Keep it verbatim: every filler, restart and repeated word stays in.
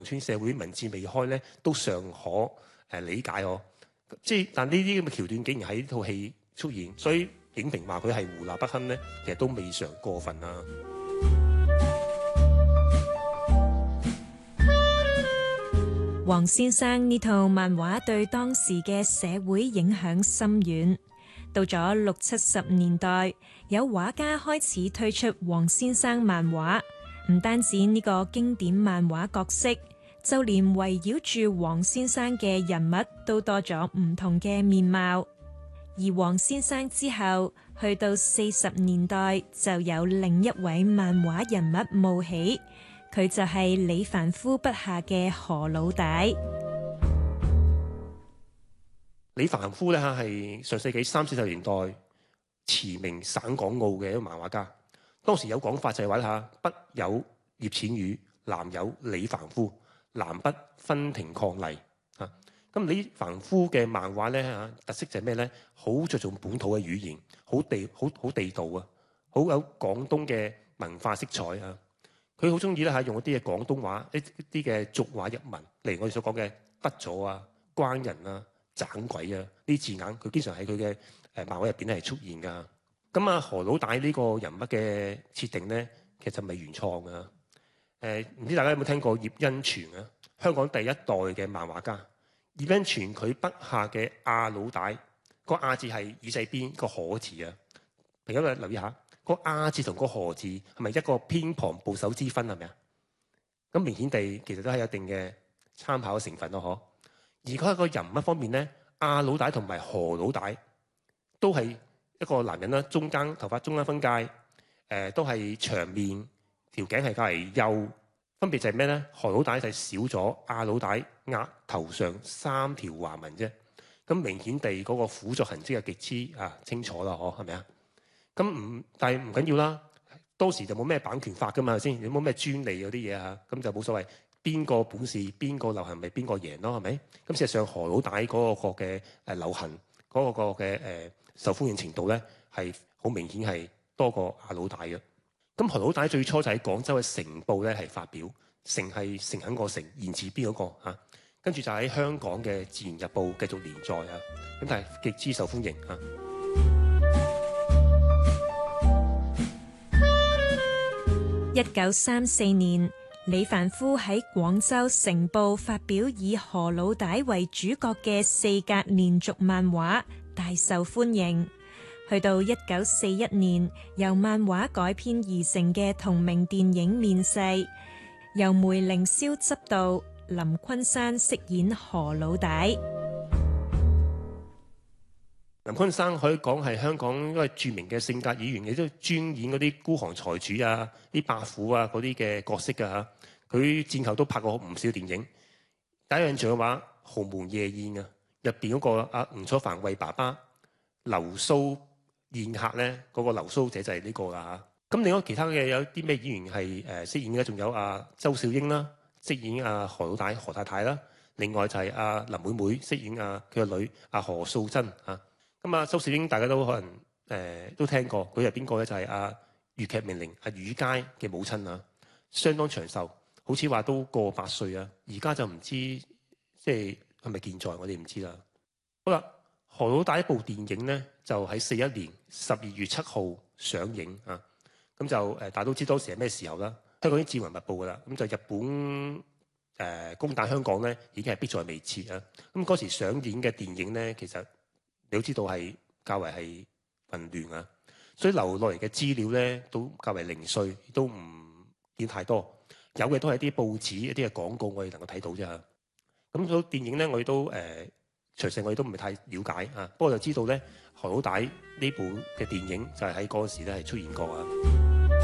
村社會民智未開咧，都尚可誒理解我。即係但呢啲咁嘅橋段竟然喺套戲出現，所以影評話佢係胡鬧不堪咧，其實都未嘗過分啦。 黃先生呢套漫畫對當時嘅社會影響深遠。到咗六七十年代，有畫家開始推出黃先生漫畫，唔單止呢個經典漫畫角色，就連圍繞住黃先生嘅人物都多咗唔同嘅面貌。而黃先生之後，去到四十年代，就有另一位漫畫人物冒起。佢就係李凡夫筆下嘅何老大。 李凡夫咧嚇係上世紀三四十年代馳名省港澳嘅一個漫畫家。當時有講法就係話嚇，北有葉淺予，南有李凡夫，南北分庭抗禮嚇。咁李凡夫嘅漫畫咧嚇特色就係咩咧？好着重本土嘅語言，好地好好地道啊，好有廣東嘅文化色彩啊。佢好中意咧嚇用一啲嘅廣東話，一啲嘅俗話入文，例如我哋所講嘅得咗啊、關人啊、盞鬼啊呢啲字眼，佢經常喺佢嘅誒漫畫入邊咧係出現㗎。咁啊何老大呢個人物嘅設定咧，其實唔係原創㗎。誒唔知大家有冇聽過葉恩泉啊？香港第一代嘅漫畫家。葉恩泉佢筆下嘅阿老大，個阿字係耳仔邊個可字啊？大家留意下。個阿字同個何字係咪一個偏旁部首之分係咪啊？咁明顯地其實都係有一定嘅參考嘅成分咯，嗬。而佢喺個人物方面咧，阿老大同埋何老大都係一個男人啦，中間頭髮中間分界，誒、呃、都係長面，條頸係較為幼，分別就係咩咧？何老大就係少咗阿老大額頭上三條橫紋啫，咁明顯地嗰個輔助痕跡係極之啊清楚啦，嗬，係咪啊？咁唔，但係唔緊要啦。當時就冇咩版權法噶嘛，先有冇咩專利嗰啲嘢啊？咁就冇所謂，邊個本事邊個流行咪邊個贏咯，係咪？咁事實上何老大嗰個嘅誒流行嗰個嘅誒受歡迎程度咧，係好明顯係多過阿老大嘅。咁何老大最初就喺廣州嘅成報咧係發表，成係誠懇個誠，言字邊嗰個嚇。跟住就喺香港嘅自然日報繼續連載啊，咁但係極之受歡迎嚇。 一九三四年，李凡夫喺廣州成報發表以何老大為主角嘅四格連續漫畫，大受歡迎。去到一九四一年，由漫畫改編而成嘅同名電影《面世》，由梅凌霄執導，林昆山飾演何老大。 林昆山可以講係香港一個著名嘅性格演員，亦都專演嗰啲孤寒財主啊、啲伯虎啊嗰啲嘅角色㗎嚇。佢戰後都拍過唔少電影。第一印象嘅話，《豪門夜宴》啊，入邊嗰個阿吳楚帆為爸爸留蘇宴客咧，嗰、那個留蘇姐就係呢個啦嚇。咁另外其他嘅有啲咩演員係誒飾演嘅？仲有阿周小英啦，飾演阿何老大何太太啦。另外就係阿林妹妹飾演阿佢個女阿何素珍嚇。咁啊，周小英大家都可能誒、呃、都聽過，佢係邊個咧？就係阿粵劇名伶阿余佳嘅母親啊，相當長壽，好似話都過百歲啊。而家就唔知即係係咪健在，我哋唔知啦。好啦，何老大一部電影咧，就喺四一年十二月七號上映啊。咁就誒，大家都知當時係咩時候啦？香港已經戰雲密佈噶啦，咁就日本誒、呃、攻打香港咧，已經係迫在眉睫啊。咁嗰時上映嘅電影咧，其實你都知道係較為係混亂啊，所以留落嚟嘅資料咧都較為零碎，都唔見太多。有嘅都係啲報紙一啲嘅廣告，我哋能夠睇到啫。咁所以電影咧，我哋都誒詳細我哋都唔係太了解啊。不過就知道咧，何老大呢部嘅電影就係喺嗰時咧係出現過啊。